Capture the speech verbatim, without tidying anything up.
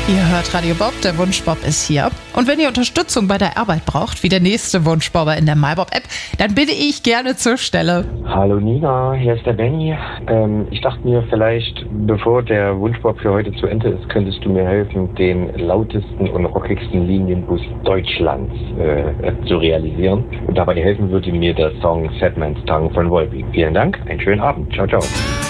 Ihr hört Radio Bob, der Wunschbob ist hier. Und wenn ihr Unterstützung bei der Arbeit braucht, wie der nächste Wunschbobber in der MyBob-App, dann bin ich gerne zur Stelle. Hallo Nina, hier ist der Benny. Ähm, ich dachte mir vielleicht, bevor der Wunschbob für heute zu Ende ist, könntest du mir helfen, den lautesten und rockigsten Linienbus Deutschlands äh, zu realisieren. Und dabei helfen würde mir der Song Sad Man's Tongue von Volbeat. Vielen Dank, einen schönen Abend. Ciao, ciao.